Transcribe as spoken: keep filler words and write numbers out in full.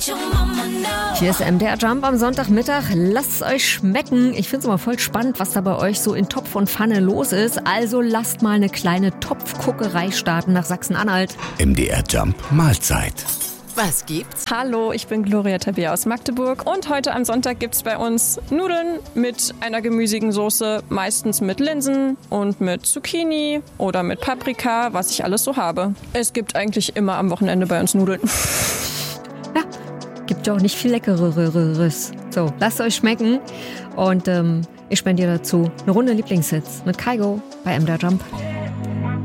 Hier ist M D R Jump am Sonntagmittag. Lasst es euch schmecken. Ich finde es immer voll spannend, was da bei euch so in Topf und Pfanne los ist. Also lasst mal eine kleine Topfguckerei starten nach Sachsen-Anhalt. M D R Jump Mahlzeit. Was gibt's? Hallo, ich bin Gloria Tabea aus Magdeburg und heute am Sonntag gibt's bei uns Nudeln mit einer gemüsigen Soße, meistens mit Linsen und mit Zucchini oder mit Paprika, was ich alles so habe. Es gibt eigentlich immer am Wochenende bei uns Nudeln. Ja, gibt ja auch nicht viel Leckereres. So, lasst euch schmecken und ähm, ich spendiere dazu eine Runde Lieblingshits mit Kaigo bei M D R Jump.